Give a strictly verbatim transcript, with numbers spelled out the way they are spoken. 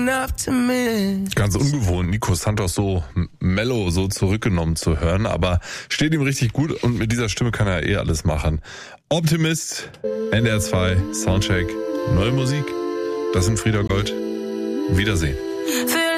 Ganz ungewohnt, Nico Santos so mellow, so zurückgenommen zu hören, aber steht ihm richtig gut und mit dieser Stimme kann er eh alles machen. Optimist, N D R zwei, Soundcheck, neue Musik. Das sind Frieda Gold. Wiedersehen.